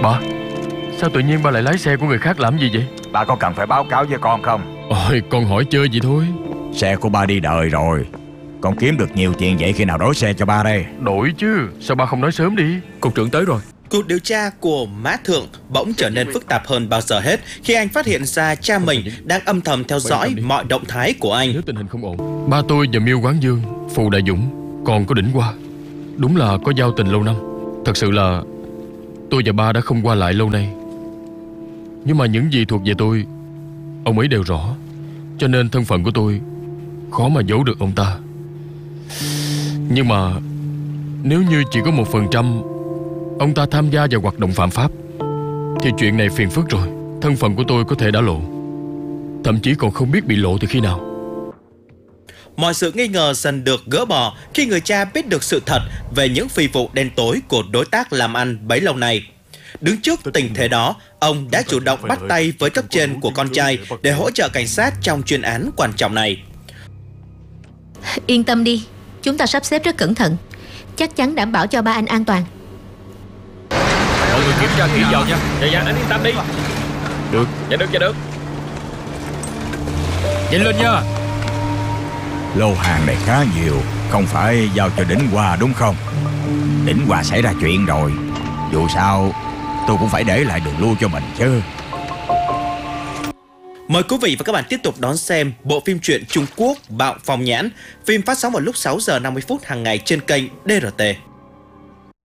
Ba, sao tự nhiên ba lại lái xe của người khác làm gì vậy? Ba có cần phải báo cáo với con không? Ôi, con hỏi chơi vậy thôi. Xe của ba đi đời rồi. Con kiếm được nhiều tiền vậy khi nào đổi xe cho ba đây? Đổi chứ, sao ba không nói sớm đi? Cục trưởng tới rồi. Cuộc điều tra của Mã Thượng bỗng trở nên phức tạp hơn bao giờ hết khi anh phát hiện ra cha mình đang âm thầm theo dõi mọi động thái của anh. Nếu tình hình không ổn, ba tôi và Miêu Quán Dương, Phù Đại Dũng, còn có Đỉnh Hoa, đúng là có giao tình lâu năm. Thật sự là tôi và ba đã không qua lại lâu nay. Nhưng mà những gì thuộc về tôi, ông ấy đều rõ. Cho nên thân phận của tôi khó mà giấu được ông ta. Nhưng mà nếu như chỉ có 1% ông ta tham gia vào hoạt động phạm pháp thì chuyện này phiền phức rồi. Thân phận của tôi có thể đã lộ, thậm chí còn không biết bị lộ từ khi nào. Mọi sự nghi ngờ dần được gỡ bỏ khi người cha biết được sự thật về những phi vụ đen tối của đối tác làm ăn bấy lâu nay. Đứng trước tình thế đó, ông đã chủ động bắt tay với cấp trên của con trai để hỗ trợ cảnh sát trong chuyên án quan trọng này. Yên tâm đi, chúng ta sắp xếp rất cẩn thận, chắc chắn đảm bảo cho ba anh an toàn. Mọi người kiểm tra kỹ vào nha. Dạ, anh yên tâm đi. Được. Dạ được. Nhanh lên nha. Lô hàng này khá nhiều, không phải giao cho Đỉnh Hoa đúng không? Đỉnh Hoa xảy ra chuyện rồi, dù sao tôi cũng phải để lại đường lui cho mình chứ. Mời quý vị và các bạn tiếp tục đón xem bộ phim truyện Trung Quốc Bạo Phong Nhãn. Phim phát sóng vào lúc 6 giờ 50 phút hàng ngày trên kênh DRT.